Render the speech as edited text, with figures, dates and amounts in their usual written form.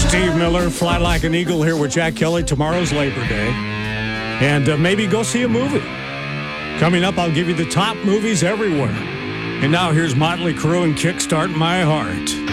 Steve Miller, Fly Like an Eagle here with Jack Kelly. Tomorrow's Labor Day. And maybe go see a movie. Coming up, I'll give you the top movies everywhere. And now here's Motley Crue and Kickstart My Heart.